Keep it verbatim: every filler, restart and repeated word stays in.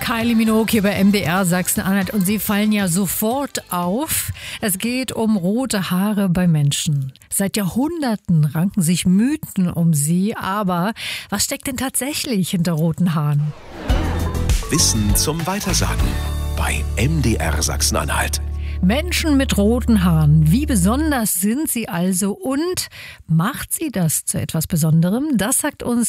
Kylie Minogue hier bei M D R Sachsen-Anhalt und sie fallen ja sofort auf. Es geht um rote Haare bei Menschen. Seit Jahrhunderten ranken sich Mythen um sie, aber was steckt denn tatsächlich hinter roten Haaren? Wissen zum Weitersagen bei M D R Sachsen-Anhalt. Menschen mit roten Haaren, wie besonders sind sie also und macht sie das zu etwas Besonderem? Das sagt uns